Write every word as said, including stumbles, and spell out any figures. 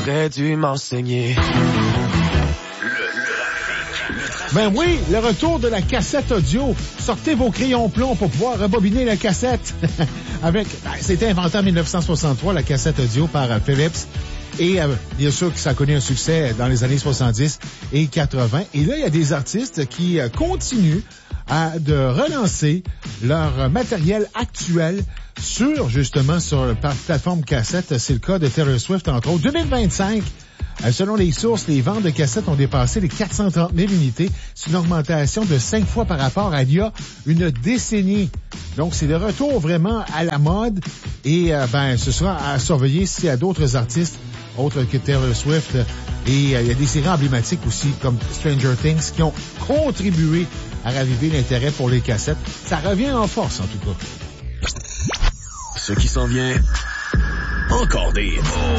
T'aurais dû m'enseigner. Ben oui, le retour de la cassette audio. Sortez vos crayons plomb pour pouvoir rebobiner la cassette. Avec, ben, c'était inventé en dix-neuf cent soixante-trois, la cassette audio par euh, Philips. Et euh, bien sûr que ça a connu un succès dans les années soixante-dix et quatre-vingts. Et là, il y a des artistes qui euh, continuent à de relancer leur matériel actuel sur, justement, sur la plateforme cassette. C'est le cas de Taylor Swift, entre autres. deux mille vingt-cinq, euh, selon les sources, les ventes de cassettes ont dépassé les quatre cent trente mille unités. C'est une augmentation de cinq fois par rapport à il y a une décennie. Donc, c'est le retour vraiment à la mode. Et, euh, ben, ce sera à surveiller s'il y a d'autres artistes autres que Taylor Swift. Et euh, il y a des séries emblématiques aussi, comme Stranger Things, qui ont contribué à raviver l'intérêt pour les cassettes. Ça revient en force, en tout cas. Ce qui s'en vient, encore des